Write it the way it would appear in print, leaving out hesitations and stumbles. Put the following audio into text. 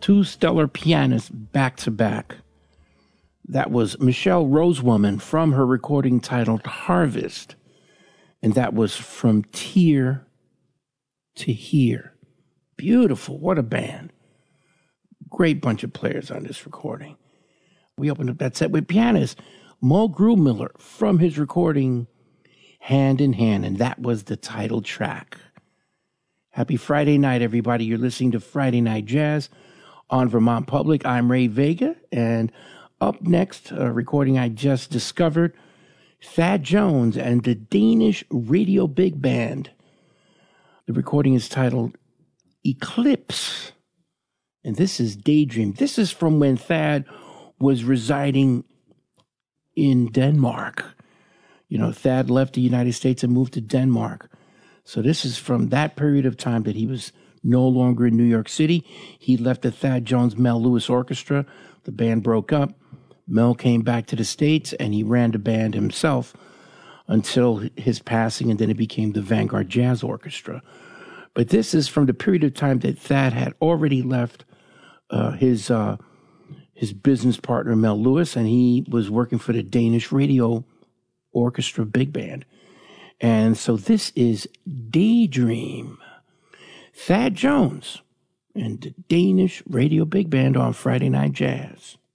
Two stellar pianists back to back. That was Michelle Rosewoman from her recording titled Harvest. And that was From Tear to Here. Beautiful. What a band. Great bunch of players on this recording. We opened up that set with pianist Mo Grumiller from his recording Hand in Hand, and that was the title track. Happy Friday night, everybody. You're listening to Friday Night Jazz on Vermont Public. I'm Ray Vega, and up next, a recording I just discovered, Thad Jones and the Danish Radio Big Band. The recording is titled Eclipse, and this is Daydream. This is from when Thad was residing in Denmark. You know, Thad left the United States and moved to Denmark. So this is from that period of time that he was no longer in New York City. He left the Thad Jones Mel Lewis Orchestra. The band broke up. Mel came back to the States, and he ran the band himself until his passing, and then it became the Vanguard Jazz Orchestra. But this is from the period of time that Thad had already left his business partner, Mel Lewis, and he was working for the Danish Radio Orchestra Big Band. And so this is Daydream. Thad Jones and the Danish Radio Big Band on Friday Night Jazz.